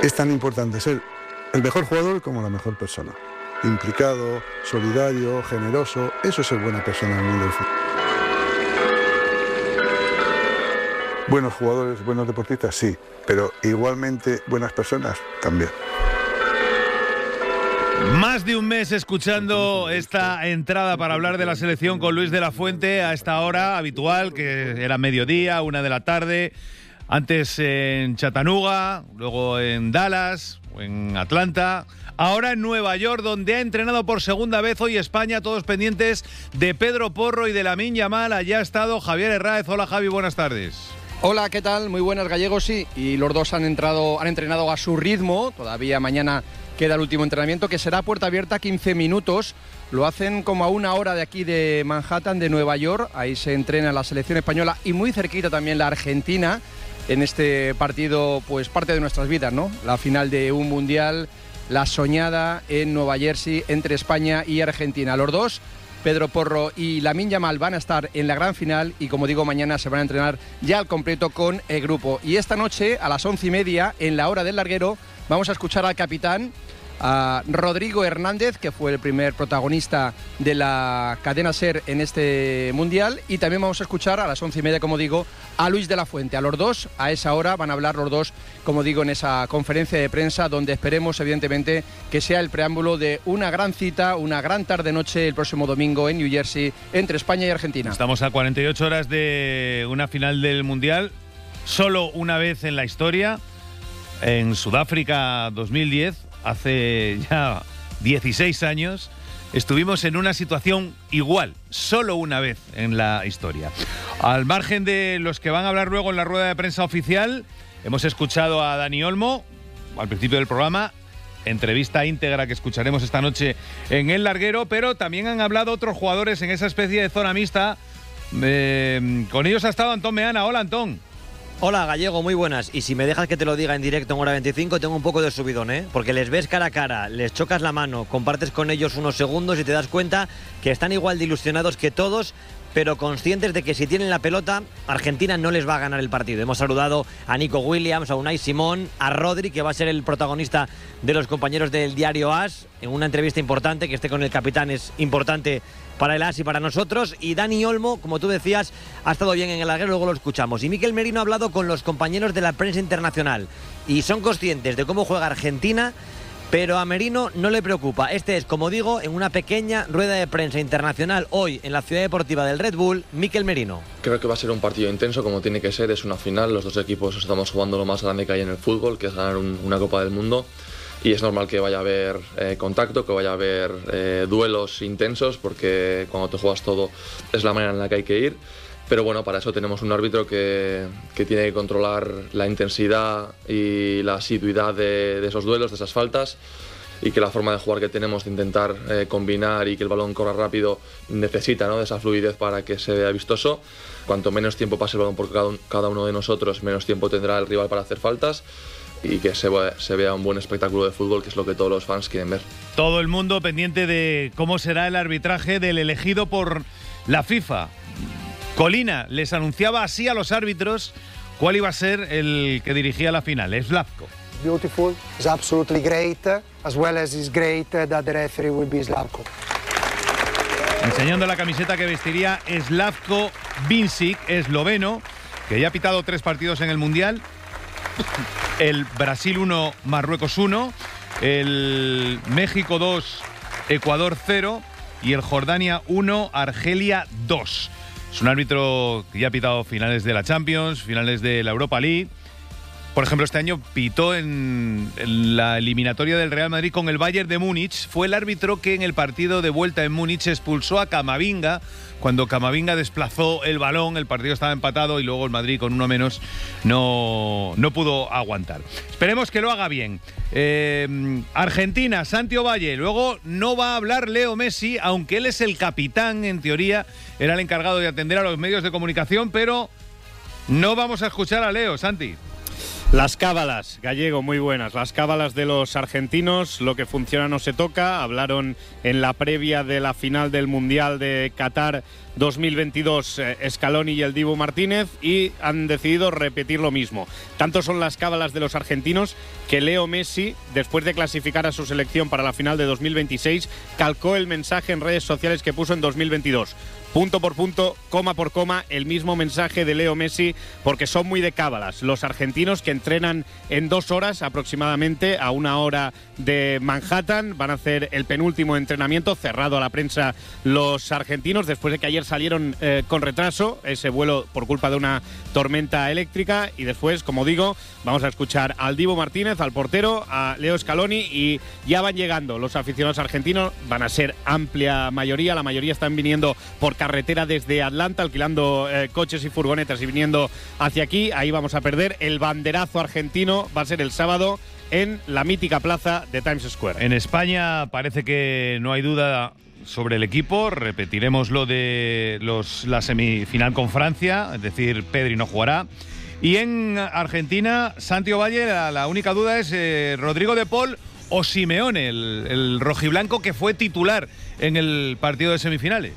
Es tan importante ser el mejor jugador como la mejor persona. Implicado, solidario, generoso, eso es ser buena persona en el mundo del fútbol. Buenos jugadores, buenos deportistas, sí, pero igualmente buenas personas también. Más de un mes escuchando esta entrada para hablar de la selección con Luis de la Fuente a esta hora habitual, que era mediodía, 1 de la tarde, antes en Chattanooga, luego en Dallas o en Atlanta, ahora en Nueva York, donde ha entrenado por segunda vez hoy España, todos pendientes de Pedro Porro y de Lamine Yamal. Allá ha estado Javier Herráez. Hola Javi, buenas tardes. Hola, ¿qué tal? Muy buenas, Gallegos, sí. Y los dos han entrenado a su ritmo. Todavía mañana queda el último entrenamiento, que será a puerta abierta, 15 minutos. Lo hacen como a 1 hora de aquí de Manhattan, de Nueva York. Ahí se entrena la selección española y muy cerquita también la Argentina. En este partido, pues parte de nuestras vidas, ¿no? La final de un mundial, la soñada en Nueva Jersey entre España y Argentina. Los dos, Pedro Porro y Lamine Yamal, van a estar en la gran final y, como digo, mañana se van a entrenar ya al completo con el grupo. Y esta noche, a las 11:30, en la hora del larguero, vamos a escuchar al capitán, a Rodrigo Hernández, que fue el primer protagonista de la cadena SER en este mundial, y también vamos a escuchar a las 11:30, como digo, a Luis de la Fuente. A los dos, a esa hora, van a hablar los dos, como digo, en esa conferencia de prensa, donde esperemos, evidentemente, que sea el preámbulo de una gran cita, una gran tarde-noche el próximo domingo en New Jersey, entre España y Argentina. Estamos a 48 horas de una final del mundial, solo una vez en la historia, en Sudáfrica 2010. Hace ya 16 años estuvimos en una situación igual, solo una vez en la historia. Al margen de los que van a hablar luego en la rueda de prensa oficial, hemos escuchado a Dani Olmo al principio del programa, entrevista íntegra que escucharemos esta noche en El Larguero, pero también han hablado otros jugadores en esa especie de zona mixta. Con ellos ha estado Antón Meana. Hola, Antón. Hola, Gallego, muy buenas. Y si me dejas que te lo diga en directo en hora 25, tengo un poco de subidón, ¿eh? Porque les ves cara a cara, les chocas la mano, compartes con ellos unos segundos y te das cuenta que están igual de ilusionados que todos, pero conscientes de que si tienen la pelota, Argentina no les va a ganar el partido. Hemos saludado a Nico Williams, a Unai Simón, a Rodri, que va a ser el protagonista de los compañeros del diario AS, en una entrevista importante. Que esté con el capitán es importante para el AS y para nosotros. Y Dani Olmo, como tú decías, ha estado bien en el larguero, luego lo escuchamos. Y Mikel Merino ha hablado con los compañeros de la prensa internacional y son conscientes de cómo juega Argentina, pero a Merino no le preocupa. Este es, como digo, en una pequeña rueda de prensa internacional hoy en la Ciudad Deportiva del Red Bull, Mikel Merino. Creo que va a ser un partido intenso, como tiene que ser. Es una final, los dos equipos estamos jugando lo más grande que hay en el fútbol, que es ganar una Copa del Mundo. Y es normal que vaya a haber contacto, que vaya a haber duelos intensos, porque cuando te juegas todo es la manera en la que hay que ir. Pero bueno, para eso tenemos un árbitro que tiene que controlar la intensidad y la asiduidad de esos duelos, de esas faltas, y que la forma de jugar que tenemos de intentar combinar y que el balón corra rápido necesita, ¿no?, de esa fluidez para que se vea vistoso. Cuanto menos tiempo pase el balón por cada uno de nosotros, menos tiempo tendrá el rival para hacer faltas, y que se vea un buen espectáculo de fútbol, que es lo que todos los fans quieren ver. Todo el mundo pendiente de cómo será el arbitraje del elegido por la FIFA. Colina les anunciaba así a los árbitros cuál iba a ser el que dirigía la final. Es Slavko. Beautiful, it's absolutely great, as well as it's great that the referee will be Slavko. Enseñando la camiseta que vestiría Slavko Vincic, esloveno, que ya ha pitado 3 partidos en el Mundial. El Brasil 1, Marruecos 1, el México 2, Ecuador 0 y el Jordania 1, Argelia 2. Es un árbitro que ya ha pitado finales de la Champions, finales de la Europa League. Por ejemplo, este año pitó en la eliminatoria del Real Madrid con el Bayern de Múnich. Fue el árbitro que en el partido de vuelta en Múnich expulsó a Camavinga. Cuando Camavinga desplazó el balón, el partido estaba empatado y luego el Madrid, con uno menos, no pudo aguantar. Esperemos que lo haga bien. Argentina, Santi Ovalle. Luego no va a hablar Leo Messi, aunque él es el capitán, en teoría. Era el encargado de atender a los medios de comunicación, pero no vamos a escuchar a Leo, Santi. Las cábalas, Gallego, muy buenas. Las cábalas de los argentinos, lo que funciona no se toca. Hablaron en la previa de la final del Mundial de Qatar 2022 Scaloni y el Dibu Martínez, y han decidido repetir lo mismo. Tanto son las cábalas de los argentinos que Leo Messi, después de clasificar a su selección para la final de 2026, calcó el mensaje en redes sociales que puso en 2022. Punto por punto, coma por coma, el mismo mensaje de Leo Messi, porque son muy de cábalas. Los argentinos, que entrenan en 2 horas aproximadamente, a 1 hora de Manhattan, van a hacer el penúltimo entrenamiento cerrado a la prensa los argentinos, después de que ayer salieron con retraso ese vuelo por culpa de una tormenta eléctrica. Y después, como digo, vamos a escuchar al Dibu Martínez, al portero, a Leo Scaloni, y ya van llegando los aficionados argentinos. Van a ser amplia mayoría, la mayoría están viniendo por carretera desde Atlanta, alquilando coches y furgonetas y viniendo hacia aquí. Ahí vamos a perder. El banderazo argentino va a ser el sábado en la mítica plaza de Times Square. En España parece que no hay duda sobre el equipo. Repetiremos lo de la semifinal con Francia, es decir, Pedri no jugará. Y en Argentina, Santi Ovalle, la única duda es Rodrigo de Paul o Simeone, el rojiblanco que fue titular en el partido de semifinales.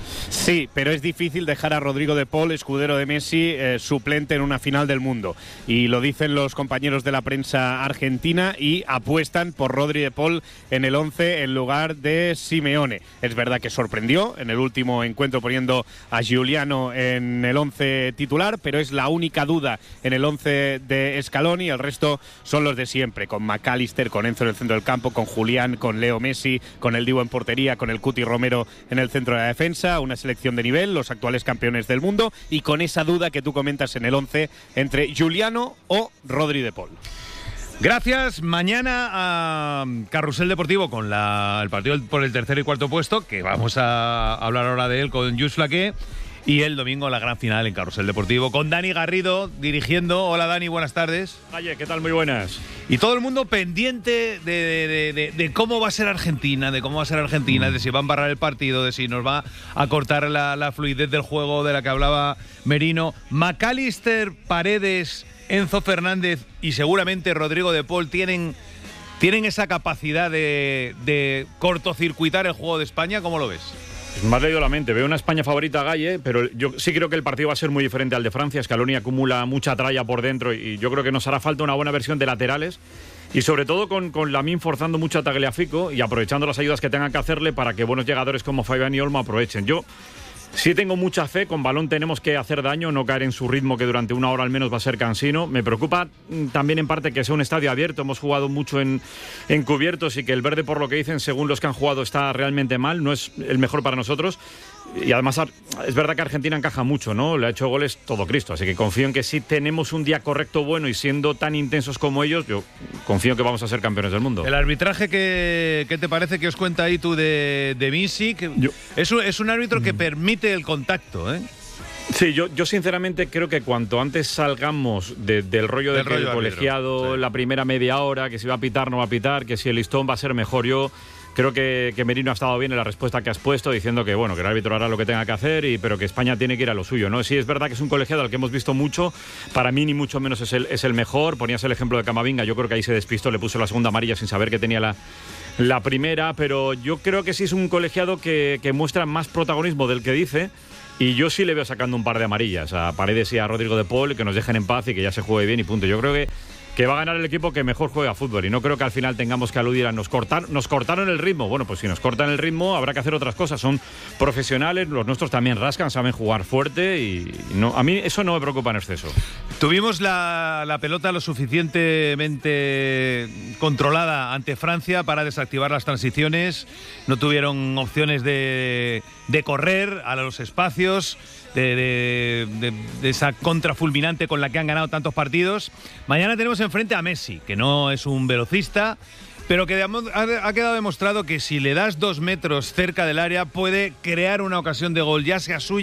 Sí, pero es difícil dejar a Rodrigo de Paul, escudero de Messi, suplente en una final del mundo. Y lo dicen los compañeros de la prensa argentina y apuestan por Rodri de Paul en el 11 en lugar de Simeone. Es verdad que sorprendió en el último encuentro poniendo a Giuliano en el 11 titular, pero es la única duda en el 11 de Scaloni. El resto son los de siempre, con McAllister, con Enzo en el centro del campo, con Julián, con Leo Messi, con el Dibu en portería, con el Cuti Romero en el centro de la defensa. Una selección de nivel, los actuales campeones del mundo, y con esa duda que tú comentas en el 11 entre Giuliano o Rodri de Paul. Gracias. Mañana a Carrusel Deportivo con el partido por el tercer y cuarto puesto, que vamos a hablar ahora de él con Just Flaqué. Y el domingo la gran final en Carrusel Deportivo con Dani Garrido dirigiendo. Hola Dani, buenas tardes. Oye, ¿qué tal? Muy buenas. Y todo el mundo pendiente de cómo va a ser Argentina, de si va a embarrar el partido, de si nos va a cortar la fluidez del juego de la que hablaba Merino. McAllister, Paredes, Enzo Fernández y seguramente Rodrigo de Paul tienen esa capacidad de cortocircuitar el juego de España. ¿Cómo lo ves? Me has leído la mente. Veo una España favorita, Galle, pero yo sí creo que el partido va a ser muy diferente al de Francia. Scaloni acumula mucha tralla por dentro y yo creo que nos hará falta una buena versión de laterales y sobre todo con Lamine forzando mucho a Tagliafico y aprovechando las ayudas que tengan que hacerle para que buenos llegadores como Fabián y Olmo aprovechen. Yo sí tengo mucha fe, con balón tenemos que hacer daño, no caer en su ritmo, que durante 1 hora al menos va a ser cansino. Me preocupa también en parte que sea un estadio abierto, hemos jugado mucho en cubiertos y que el verde, por lo que dicen, según los que han jugado, está realmente mal, no es el mejor para nosotros. Y además es verdad que Argentina encaja mucho, ¿no? Le ha hecho goles todo Cristo, así que confío en que si tenemos un día correcto, bueno, y siendo tan intensos como ellos, yo confío en que vamos a ser campeones del mundo. El arbitraje, ¿qué te parece que os cuenta ahí tú de Vinci? Es un árbitro que permite el contacto, ¿eh? Sí, yo sinceramente creo que cuanto antes salgamos del rollo de que el colegiado, sí, la primera media hora, que si va a pitar, no va a pitar, que si el listón va a ser mejor, yo creo que Merino ha estado bien en la respuesta que has puesto, diciendo que bueno, que el árbitro hará lo que tenga que hacer, pero que España tiene que ir a lo suyo, ¿no? Sí, es verdad que es un colegiado al que hemos visto mucho, para mí ni mucho menos es el mejor. Ponías el ejemplo de Camavinga, yo creo que ahí se despistó, le puso la segunda amarilla sin saber que tenía la primera, pero yo creo que sí es un colegiado que muestra más protagonismo del que dice. Y yo sí le veo sacando un par de amarillas a Paredes y a Rodrigo de Paul, que nos dejen en paz y que ya se juegue bien y punto. Yo creo que va a ganar el equipo que mejor juega fútbol y no creo que al final tengamos que aludir a nos cortaron el ritmo. Bueno, pues si nos cortan el ritmo habrá que hacer otras cosas. Son profesionales, los nuestros también rascan, saben jugar fuerte y no, a mí eso no me preocupa en exceso. Tuvimos la pelota lo suficientemente controlada ante Francia para desactivar las transiciones. No tuvieron opciones de correr a los espacios, de esa contra fulminante con la que han ganado tantos partidos. Mañana tenemos enfrente a Messi, que no es un velocista, pero que ha quedado demostrado que si le das 2 metros cerca del área puede crear una ocasión de gol, ya sea suya